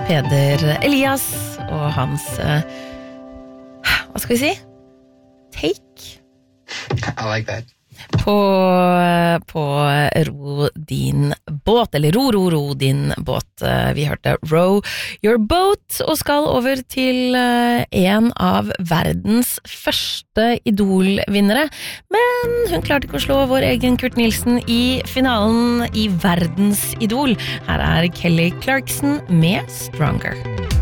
Peder Elias og hans, hva skal vi si? Take? I like that. På Ro din båt, eller Ro din båt. Vi hørte Row Your Boat, og skal over til en av verdens første Idol-vinnere. Men hun klarte ikke å slå vår egen Kurt Nilsen i finalen i verdens Idol. Her er Kelly Clarkson med Stronger.